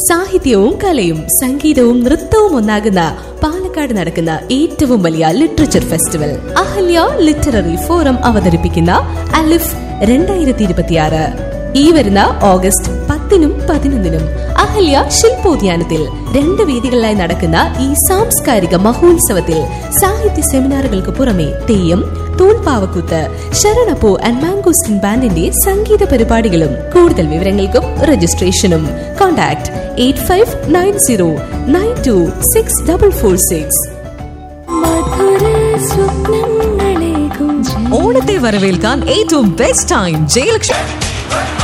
സാഹിത്യവും കലയും സംഗീതവും നൃത്തവും ഒന്നാകുന്ന പാലക്കാട് നടക്കുന്ന ഏറ്റവും വലിയ literature festival Ahalya literary forum അവതരിപ്പിക്കുന്ന അലിഫ് 2026 ഈ വരുന്ന ഓഗസ്റ്റ് 10-നും 11-നും അഹല്യ ശില്പോദ്യാനത്തിൽ 2 വേദികളിലായി നടക്കുന്ന ഈ സാംസ്കാരിക മഹോത്സവത്തിൽ സാഹിത്യ സെമിനാറുകൾക്ക് പുറമെ തെയ്യം, തൂൺപാവക്കൂത്ത്, ശരണപ്പൂ ആൻഡ് മാംഗോസ്റ്റിൻ ബാൻഡിന്റെ സംഗീത പരിപാടികളും. കൂടുതൽ വിവരങ്ങൾക്കും രജിസ്ട്രേഷനും കോൺടാക്ട് 8590926446. ഓണത്തെ വരവേൽക്കാൻ ഏറ്റവും ബെസ്റ്റ് ടൈം ജയലക്ഷ്മി